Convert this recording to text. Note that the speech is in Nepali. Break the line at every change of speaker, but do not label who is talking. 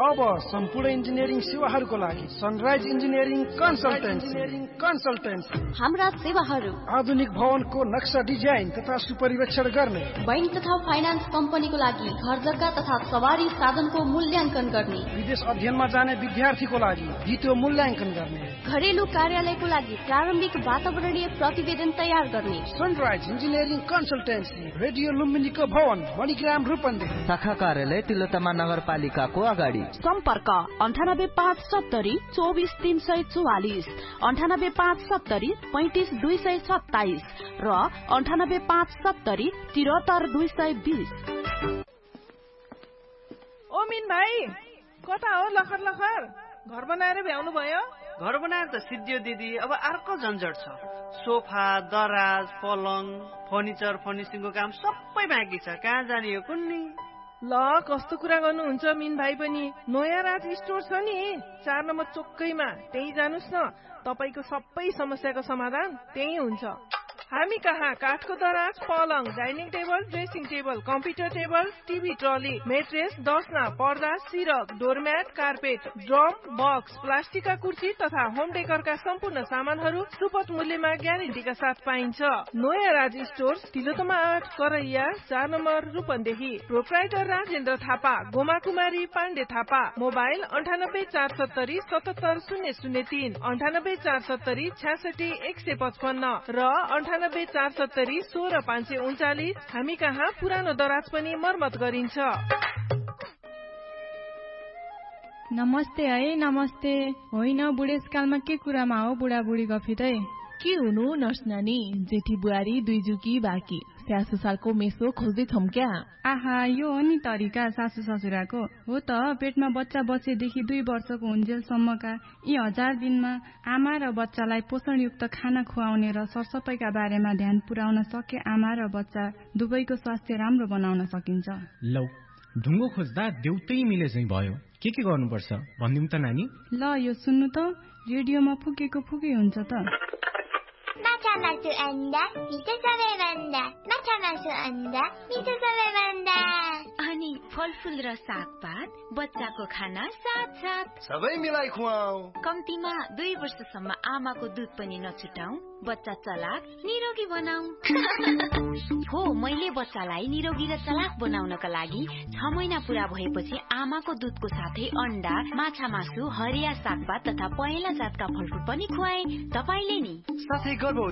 अब सम्पूर्ण इन्जिनियरिङ सेवाहरूको लागि सनराइज इन्जिनियरिङ कन्सल्टेन्सी।
हाम्रा सेवाहरू
आधुनिक भवनको नक्सा डिजाइन तथा सुपरिवेक्षण गर्ने,
बैंक तथा फाइनान्स कम्पनीको लागि घर जग्गा तथा सवारी साधनको मूल्याङ्कन गर्ने,
विदेश अध्ययनमा जाने विद्यार्थीको लागि द्वितीय मूल्याङ्कन गर्ने,
घरेलु कार्यालयको लागि प्रारम्भिक वातावरणीय प्रतिवेदन तयार गर्ने।
सनराइज इन्जिनियरिङ कन्सल्टेन्सी, रेडियो लुम्बिनीको भवन, मणिग्राम रूपन्देही,
शाखा कार्यालय तिलोत्तमा नगरपालिकाको अगाडि।
सम्पर्क 98570 24344, 98570 35227 र 98570 73220।
ओ मिन भाइ, कता हो लखर लखर? घर बनाएर भ्याउनु भयो?
घर बनाएर त सिद्धियो दिदी, अब अर्को झन्झट छ। सोफा, दराज, पलङ, फर्निचर, फर्निसिङको काम सबै बाँकी छ। कहाँ जाने हो कुन्नी?
ल कस्तो कुरा गर्नुहुन्छ मिन भाइ पनि। नयाँ राज स्टोर छ नि 4 नम्बर चोकैमा, त्यही जानुस् न। तपाईको सबै समस्याको समाधान त्यही हुन्छ। हामी कहाँ काठको दराज, पलङ, dining table, dressing table, computer table, TV trolley, mattress, दसना, पर्दा, सिरक, डोरम्याट, कार्पेट, ड्रम, बक्स, प्लास्टिकका कुर्सी तथा होम डेकरका सम्पूर्ण सामानहरू सुपथ मूल्यमा ग्यारेन्टीका साथ पाइन्छ। नयाँ राज स्टोर तिलोत्तमा 8 करैया 4 नम्बर रूपन्देही। प्रोप्राइटर राजेन्द्र थापा, गोमा कुमारी पाण्डे थापा। मोबाइल 98470 77003, 98470 66155 र 98470 16539। हामी कहाँ पुरानो दराज पनि मर्मत गरिन्छ।
नमस्ते है, नमस्ते। होइन, बुढेसकालमा के कुरामा हो बुढाबुढी गफितै?
के हुनु नर्स नानी, जेठी बुहारी दुईजुकी बाँकी, स्यासु सालको मेसो खोज्दैछौँ क्या?
आहा, यो हो नि तरिका सासु ससुराको। हो त, पेटमा बच्चा बसेदेखि 2 वर्षको हुन्जेलसम्मका यी 1000 दिनमा आमा र बच्चालाई पोषणयुक्त खाना खुवाउने र सरसफाइका बारेमा ध्यान पुर्याउन सके आमा र बच्चा दुवैको स्वास्थ्य राम्रो बनाउन सकिन्छ।
लौ, ढुङ्गो खोज्दा देउतै मिले चाहिँ भयो। के गर्नुपर्छ भनिदिउँ त नानी?
ल यो सुन्नु त, रेडियोमा फुकेको फुकै हुन्छ त।
माछा मासु अन्डा मिठो सबैभन्दा, माछा मासु अन्डा मिठो सबैभन्दा।
अनि फलफुल र सागपात, बच्चाको खाना साथ साथ
सबै मिलाई खुवाऊ।
कम्तीमा 2 वर्षसम्म आमाको दुध पनि नछुटाऊ, बच्चा चलाक निरोगी बनाऊ। हो, मैले बच्चालाई निरोगी र चलाक बनाउनका लागि 6 महिना पूरा भएपछि आमाको दुधको साथै अन्डा, माछा मासु, हरिया सागपात तथा पहेँला जातका फलफुल पनि खुवाए। तपाईले नि
साथै गर्भ